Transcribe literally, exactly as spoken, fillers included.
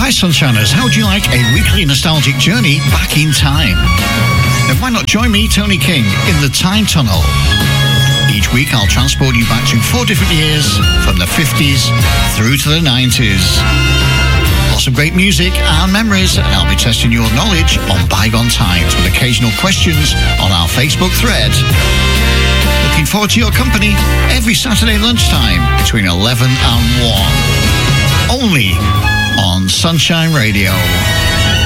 Hi Sunshiners, how would you like a weekly nostalgic journey back in time? Then why not join me, Tony King, in the Time Tunnel? Each week I'll transport you back to four different years, from the fifties through to the nineties. Lots of great music and memories, and I'll be testing your knowledge on bygone times with occasional questions on our Facebook thread. Looking forward to your company every Saturday lunchtime between eleven and one. Only on Sunshine Radio.